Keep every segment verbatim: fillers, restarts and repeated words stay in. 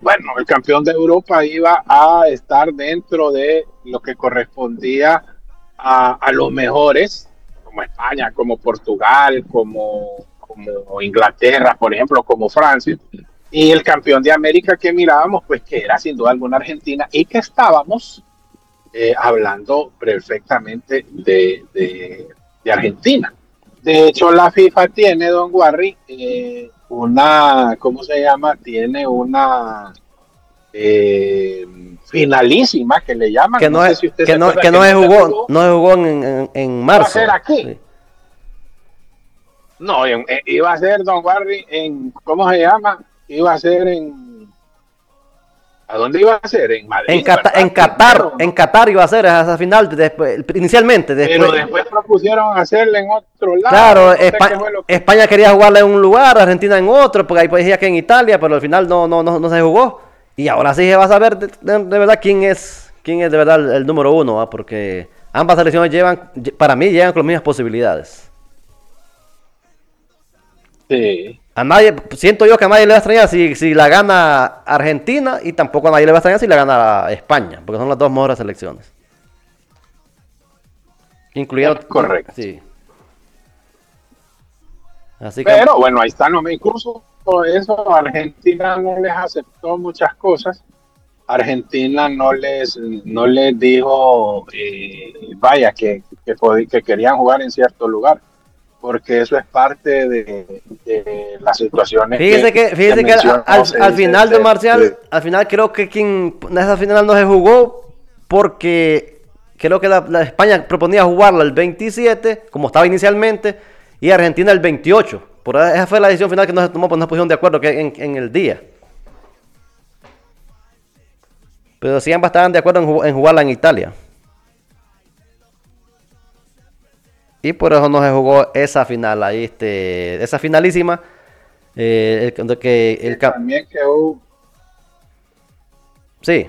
bueno, el campeón de Europa iba a estar dentro de lo que correspondía a, a los mejores, como España, como Portugal, como, como Inglaterra, por ejemplo, como Francia, y el campeón de América que mirábamos, pues que era sin duda alguna Argentina, y que estábamos eh, hablando perfectamente de, de, de Argentina. De hecho, la FIFA tiene, don Warry, eh, una, ¿cómo se llama? Tiene una eh, finalísima que le llaman. Que No no, sé si usted que se no, acuerda que que no no se se jugó, jugó. no se jugó en, en, en Va a ser marzo. aquí. Sí. No, en, en, iba a ser, don Warry, en, ¿cómo se llama? Iba a ser en, ¿a dónde iba a ser? En En, Madrid, Qatar, en ¿verdad? Qatar, Primero, en ¿no? Qatar iba a ser esa final después, inicialmente, Pero después. después propusieron hacerla en otro Claro, lado, no sé qué España, fue lo que... España quería jugarla en un lugar, Argentina en otro, porque ahí pues decía que en Italia, pero al final no, no, no, no se jugó. Y ahora sí se va a saber de, de, de verdad quién es, quién es de verdad el, el número uno, ¿va? Porque ambas selecciones llevan, para mí, llegan con las mismas posibilidades. Sí. A nadie, siento yo que a nadie le va a extrañar si, si la gana Argentina y tampoco a nadie le va a extrañar si la gana España, porque son las dos mejores selecciones. Es Incluyendo, correcto. sí. Así que, Pero bueno, ahí está, no me incluso eso, Argentina no les aceptó muchas cosas. Argentina no les, no les dijo, eh, vaya, que, que, que querían jugar en cierto lugar, porque eso es parte de, de las situaciones que, fíjese que, que fíjese que al, mencionó, se al dice, final de de, Marcial, de, al final creo que quien en esa final no se jugó porque creo que la, la España proponía jugarla el veintisiete, como estaba inicialmente, y Argentina el veintiocho. Por esa fue la decisión final que no se tomó, pues no se pusieron de acuerdo que en, en el día. Pero sí ambas estaban de acuerdo en, en jugarla en Italia. Y por eso no se jugó esa final, ahí este, esa finalísima. Eh, el, que el, que también quedó. Sí.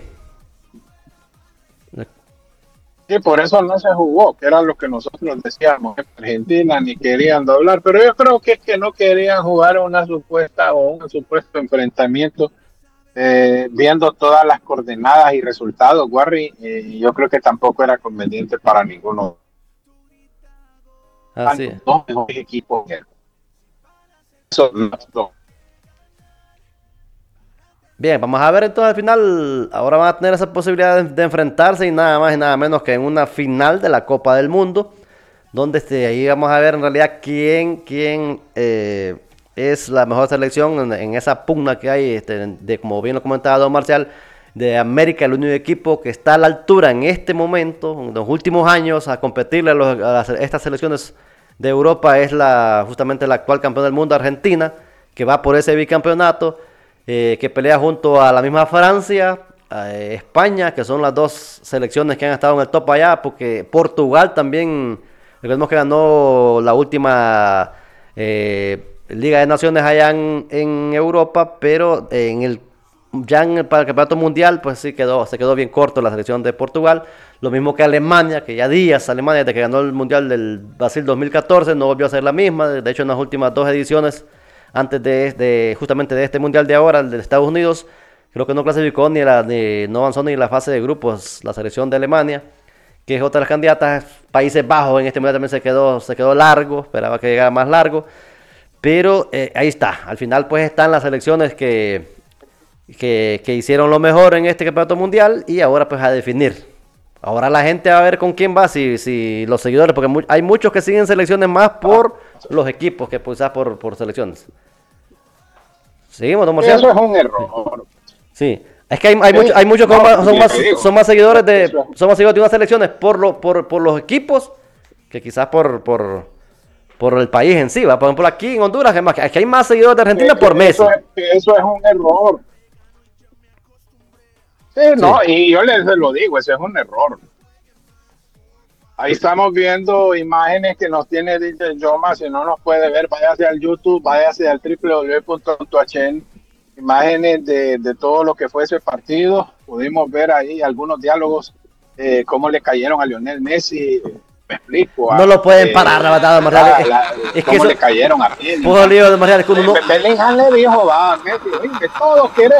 Y por eso no se jugó, que era lo que nosotros decíamos, que Argentina ni querían doblar, pero yo creo que es que no querían jugar una supuesta o un supuesto enfrentamiento, eh, viendo todas las coordenadas y resultados, Warry, eh, yo creo que tampoco era conveniente para ninguno. Así Los es. dos mejores equipos. Eso no. Bien, vamos a ver entonces al final. Ahora van a tener esa posibilidad de, de enfrentarse y nada más y nada menos que en una final de la Copa del Mundo. Donde este, ahí vamos a ver en realidad quién, quién eh, es la mejor selección en, en esa pugna que hay, este, de, como bien lo comentaba Don Marcial, de América, el único equipo que está a la altura en este momento, en los últimos años, a competirle a, los, a las, estas selecciones de Europa, es la justamente la actual campeona del mundo, Argentina, que va por ese bicampeonato, eh, que pelea junto a la misma Francia, eh, España, que son las dos selecciones que han estado en el top allá, porque Portugal también, recordemos que ganó la última eh, Liga de Naciones allá en, en Europa, pero en el ya en el, para el campeonato mundial, pues sí quedó, se quedó bien corto la selección de Portugal. Lo mismo que Alemania, que ya días Alemania, desde que ganó el mundial del Brasil dos mil catorce, no volvió a ser la misma. De hecho, en las últimas dos ediciones, antes de, de justamente de este mundial de ahora, el de Estados Unidos, creo que no clasificó ni la, ni, no avanzó ni la fase de grupos la selección de Alemania, que es otra de las candidatas. Países Bajos en este mundial también se quedó, se quedó largo, esperaba que llegara más largo. Pero eh, ahí está, al final pues están las selecciones que que, que hicieron lo mejor en este campeonato mundial y ahora pues a definir. Ahora la gente va a ver con quién va, si, si los seguidores, porque mu hay muchos que siguen selecciones más por los equipos que quizás por, por selecciones. ¿Seguimos, don Marcial? Eso es un error. Sí, es que hay, hay, mucho, hay muchos que son, más, son, más, son más seguidores de son más seguidores de unas selecciones por, lo, por, por los equipos que quizás por, por, por el país en sí. ¿Va? Por ejemplo, aquí en Honduras, es aquí hay más seguidores de Argentina por Messi. Eso es, eso es un error. Sí, no, sí. Y yo les lo digo, ese es un error. Ahí estamos viendo imágenes que nos tiene D J Yoma. Si no nos puede ver, váyase al YouTube, váyase al w w w punto h n. Imágenes de, de todo lo que fue ese partido. Pudimos ver ahí algunos diálogos, eh, cómo le cayeron a Lionel Messi. Me explico. No a, lo pueden eh, parar, la batalla, la, la, es cómo que eso, le cayeron a Messi. Lío de Marcial, es que uno no... Bellingham le dijo, va, Messi, oye, todos quieren